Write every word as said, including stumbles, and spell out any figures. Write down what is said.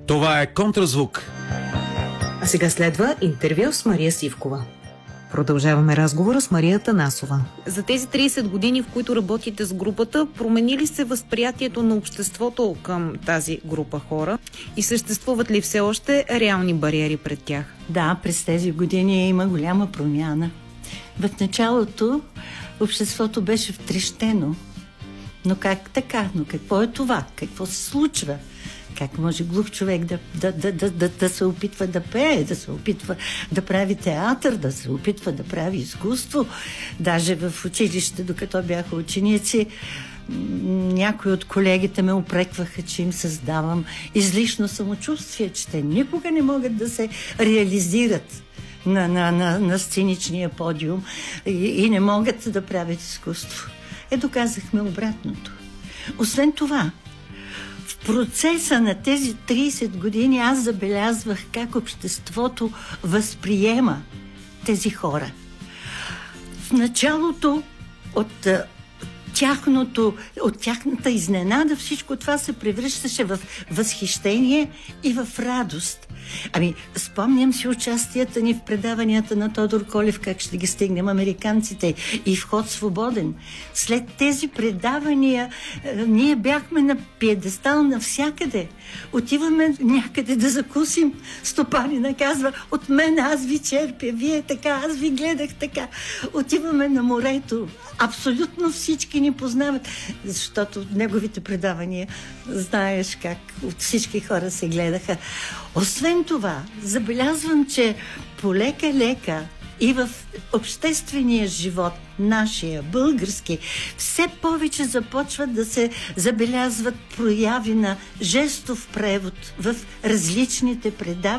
Това е Контразвук. А сега следва интервю с Мария Сивкова. Продължаваме разговора с Мария Танасова. За тези трийсет години, в които работите с групата, промени ли се възприятието на обществото към тази група хора? И съществуват ли все още реални бариери пред тях? Да, през тези години има голяма промяна. В началото обществото беше втрещено. Но как така? Но какво е това? Какво се случва? Как може глух човек да, да, да, да, да, да се опитва да пее, да се опитва да прави театър, да се опитва да прави изкуство? Даже в училище, докато бяха ученици, някои от колегите ме упрекваха, че им създавам излишно самочувствие, че те никога не могат да се реализират на, на, на, на сценичния подиум и, и не могат да правят изкуство. Е, доказахме обратното. Освен това, в процеса на тези трийсет години аз забелязвах как обществото възприема тези хора. В началото от тяхното, от тяхната изненада всичко това се превръщаше в възхищение и в радост. Ами, спомням си участията ни в предаванията на Тодор Колев, как ще ги стигнем американците, и Вход свободен. След тези предавания е, ние бяхме на пиедестал навсякъде. Отиваме някъде да закусим. Стопанина казва: от мен аз ви черпя, вие така, аз ви гледах така. Отиваме на морето. Абсолютно всички ни познават, защото неговите предавания знаеш как от всички хора се гледаха. Освен това, забелязвам, че полека-лека и в обществения живот, нашия, български, все повече започват да се забелязват прояви на жестов превод в различните предавания.